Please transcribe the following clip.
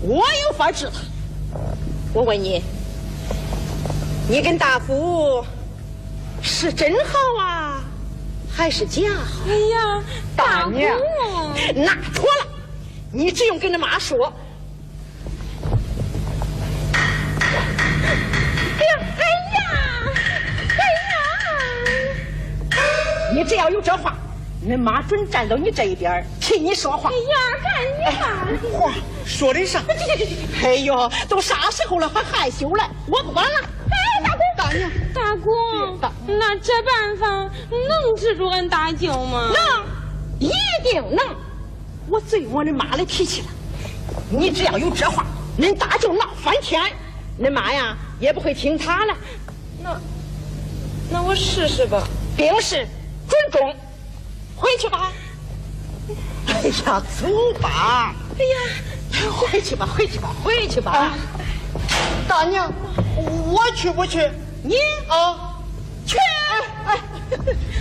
我有法治他。我问你，你跟大福是真好啊，还是假好？ 哎呀，大娘， 那错了，你只用跟着妈说。你只要有这话，恁妈准站到你这一边替你说话。 哎呀，干你话说得上。 哎呦，都啥时候了还害羞了？我不管了。 哎，大公， 大娘， 大公，那这办法能治住俺大舅吗？ 能，一定能。我最我恁妈的脾气了，你只要有这话，恁大舅闹翻天，恁妈呀也不会听他了。 那我试试吧。 病逝准中，回去吧。哎呀，走吧。哎呀，回去吧，回去吧，回去吧。啊、 大娘，我去不去？ 你啊， 去。哎。